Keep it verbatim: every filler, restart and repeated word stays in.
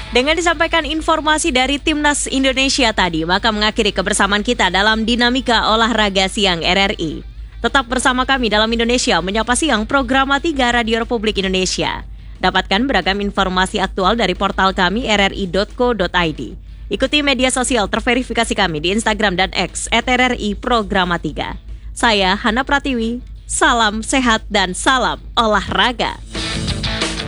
Dengan disampaikan informasi dari Timnas Indonesia tadi, maka mengakhiri kebersamaan kita dalam Dinamika Olahraga Siang R R I. Tetap bersama kami dalam Indonesia Menyapa Siang, program tiga Radio Republik Indonesia. Dapatkan beragam informasi aktual dari portal kami r r i dot co dot i d. Ikuti media sosial terverifikasi kami di Instagram dan X et r r i programa tiga. Saya Hana Pratiwi, salam sehat dan salam olahraga.